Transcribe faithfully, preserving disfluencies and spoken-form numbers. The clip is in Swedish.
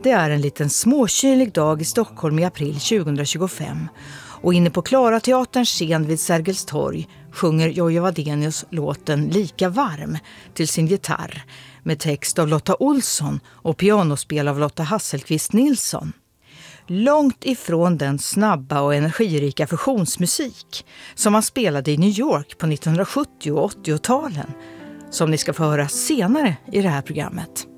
Det är en liten småkylig dag i Stockholm i april tjugohundratjugofem och inne på Klara teaterns scen vid Sergels torg sjunger Jojje Wadenius låten Lika varm till sin gitarr med text av Lotta Olsson och pianospel av Lotta Hasselqvist Nilsson. Långt ifrån den snabba och energirika fusionsmusik som man spelade i New York på nittonhundrasjuttio- och åttio-talen som ni ska få höra senare i det här programmet.